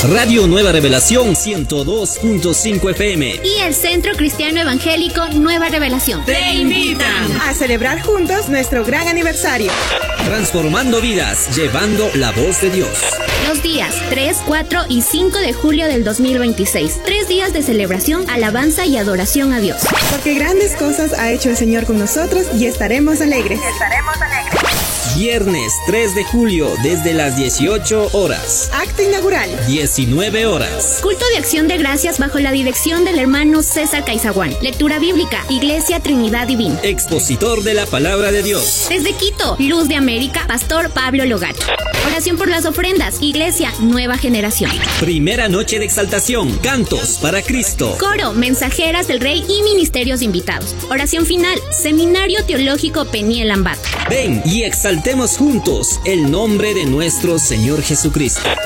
Radio Nueva Revelación 102.5 FM y el Centro Cristiano Evangélico Nueva Revelación te invitan a celebrar juntos nuestro gran aniversario. Transformando vidas, llevando la voz de Dios. Los días 3, 4 y 5 de julio del 2026. 3 días de celebración, alabanza y adoración a Dios. Porque grandes cosas ha hecho el Señor con nosotros y estaremos alegres. Viernes 3 de julio desde las 18 horas. Acto inaugural. 19 horas. Culto de acción de gracias bajo la dirección del hermano César Caizaguán. Lectura bíblica, Iglesia Trinidad Divina. Expositor de la Palabra de Dios. Desde Quito, Luz de América, Pastor Pablo Logato. Oración por las ofrendas, Iglesia Nueva Generación. Primera noche de exaltación, cantos para Cristo. Coro, mensajeras del Rey y ministerios invitados. Oración final, Seminario Teológico Peniel Ambato. Ven y exaltemos juntos el nombre de nuestro Señor Jesucristo.